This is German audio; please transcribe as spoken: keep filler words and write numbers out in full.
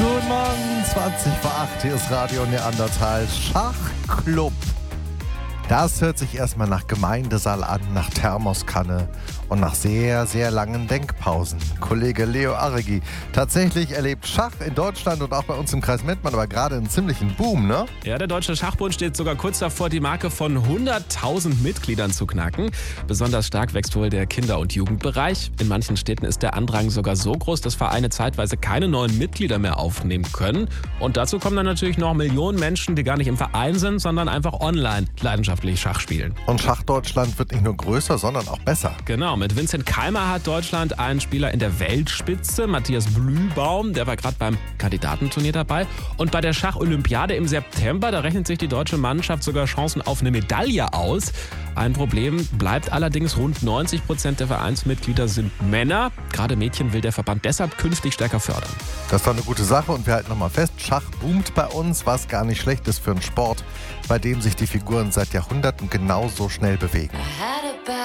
Guten Morgen, zwanzig vor acht, hier ist Radio Neandertal Schachclub. Das hört sich erstmal nach Gemeindesaal an, nach Thermoskanne und nach sehr, sehr langen Denkpausen. Kollege Leo Arregi, tatsächlich erlebt Schach in Deutschland und auch bei uns im Kreis Mettmann aber gerade einen ziemlichen Boom, ne? Ja, der Deutsche Schachbund steht sogar kurz davor, die Marke von hunderttausend Mitgliedern zu knacken. Besonders stark wächst wohl der Kinder- und Jugendbereich. In manchen Städten ist der Andrang sogar so groß, dass Vereine zeitweise keine neuen Mitglieder mehr aufnehmen können. Und dazu kommen dann natürlich noch Millionen Menschen, die gar nicht im Verein sind, sondern einfach online leidenschaftlich Schach spielen. Und Schachdeutschland wird nicht nur größer, sondern auch besser. Genau, mit Vincent Keimer hat Deutschland einen Spieler in der Weltspitze, Matthias Blühbaum, der war gerade beim Kandidatenturnier dabei. Und bei der Schacholympiade im September, da rechnet sich die deutsche Mannschaft sogar Chancen auf eine Medaille aus. Ein Problem bleibt allerdings, rund neunzig Prozent der Vereinsmitglieder sind Männer. Gerade Mädchen will der Verband deshalb künftig stärker fördern. Das war eine gute Sache und wir halten nochmal fest, Schach boomt bei uns, was gar nicht schlecht ist für einen Sport, bei dem sich die Figuren seit Jahrhunderten genauso schnell bewegen.